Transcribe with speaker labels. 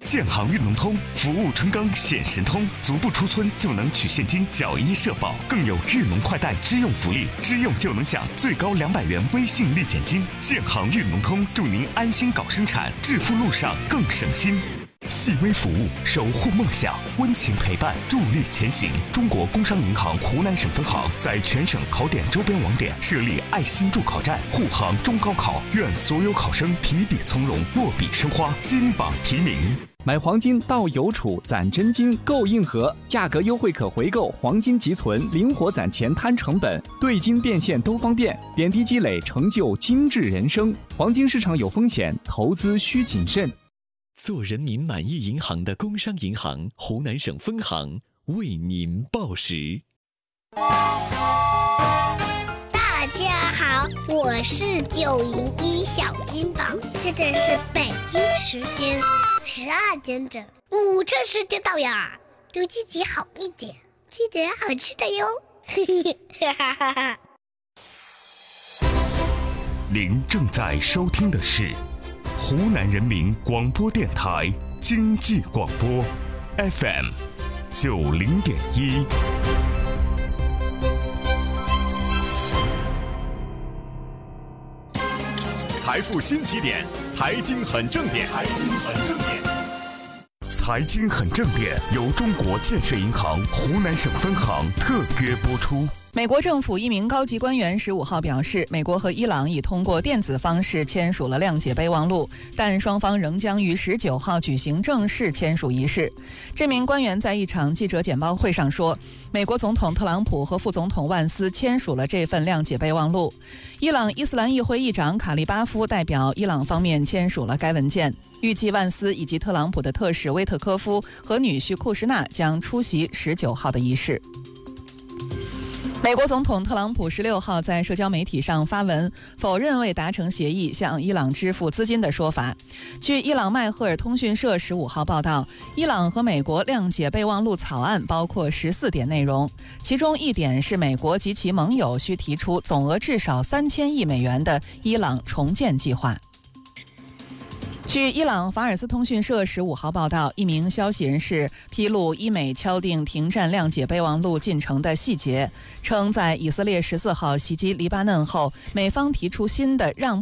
Speaker 1: 建行运农通，服务春耕显神通，足不出村就能取现金缴医社保，更有裕农快贷支用福利，支用就能享最高200元微信立减金。建行运农通，祝您安心搞生产，致富路上更省心。细微服务，守护梦想，温情陪伴，助力前行。中国工商银行湖南省分行在全省考点周边网点设立爱心助考站，护航中高考，愿所有考生提笔从容，落笔生花，金榜题名。
Speaker 2: 买黄金到邮储攒真金购硬核，价格优惠可回购，黄金即存，灵活攒钱摊成本，兑金变现都方便，点滴积累成就精致人生。黄金市场有风险，投资需谨慎。
Speaker 3: 做人民满意银行的工商银行湖南省分行为您报时。
Speaker 4: 大家好，我是901小金宝，现在是北京时间12点整，午餐时间到呀，对自己好一点，吃点好吃的哟。
Speaker 1: 您正在收听的是湖南人民广播电台经济广播 FM 90.1。
Speaker 5: 财富新起点，财经很正点，财经很正点。
Speaker 1: 财经很正点由中国建设银行湖南省分行特约播出。
Speaker 6: 美国政府一名高级官员15号表示，美国和伊朗已通过电子方式签署了谅解备忘录，但双方仍将于19号举行正式签署仪式。这名官员在一场记者简报会上说，美国总统特朗普和副总统万斯签署了这份谅解备忘录。伊朗伊斯兰议会议长卡利巴夫代表伊朗方面签署了该文件。预计万斯以及特朗普的特使威特科夫和女婿库什纳将出席19号的仪式。美国总统特朗普16号在社交媒体上发文，否认未达成协议向伊朗支付资金的说法。据伊朗迈赫尔通讯社15号报道，伊朗和美国谅解备忘录草案包括14点内容，其中1点是美国及其盟友需提出总额至少3000亿美元的伊朗重建计划。据伊朗法尔斯通讯社15号报道，一名消息人士披露伊美敲定停战谅解备忘录进程的细节，称在以色列14号袭击黎巴嫩后，美方提出新的让